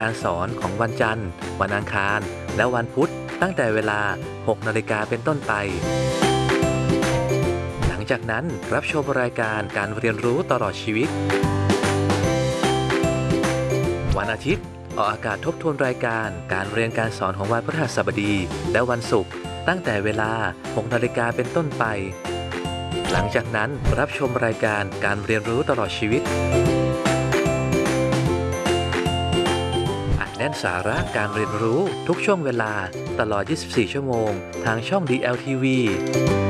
การสอนของวันจันทร์วันอังคารและวันพุธตั้งแต่เวลา 6 นาฬิกาเป็นต้นไปหลังจากนั้นรับชมรายการการเรียนรู้ตลอดชีวิตวันอาทิตย์ออกอากาศทบทวนรายการการเรียนการสอนของวันพฤหัสบดีและวันศุกร์ตั้งแต่เวลา 6 นาฬิกาเป็นต้นไปหลังจากนั้นรับชมรายการการเรียนรู้ตลอดชีวิตอัดแน่นสาระการเรียนรู้ทุกช่วงเวลาตลอด 24 ชั่วโมงทางช่อง DLTV